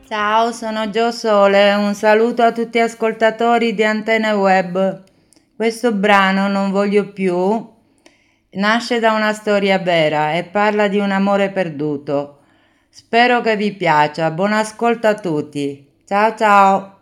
Ciao, sono Gio Sole, un saluto a tutti gli ascoltatori di Antenne Web. Questo brano, Non voglio più, nasce da una storia vera e parla di un amore perduto. Spero che vi piaccia, buon ascolto a tutti. Ciao ciao!